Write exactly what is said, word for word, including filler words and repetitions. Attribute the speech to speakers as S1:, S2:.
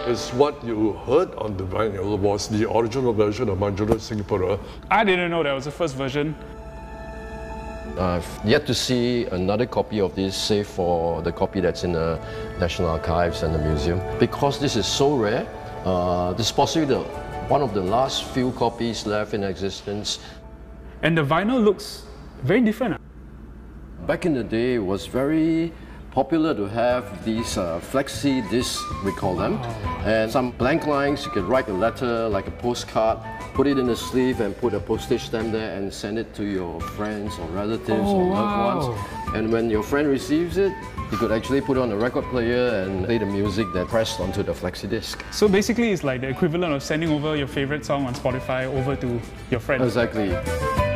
S1: is what you heard on the vinyl was the original version of Manjula Singapura.
S2: I didn't know that was the first version.
S3: I've yet to see another copy of this, save for the copy that's in the National Archives and the museum. Because this is so rare, uh, this is possibly the, one of the last few copies left in existence.
S2: And the vinyl looks very different.
S3: Back in the day, it was very popular to have these uh, flexi discs, we call them, and some blank lines. You could write a letter, like a postcard, put it in a sleeve and put a postage stamp there and send it to your friends or relatives
S2: oh,
S3: or loved
S2: wow.
S3: ones. And when your friend receives it, you could actually put it on a record player and play the music that pressed onto the flexi disc.
S2: So basically it's like the equivalent of sending over your favorite song on Spotify over to your friends.
S3: Exactly.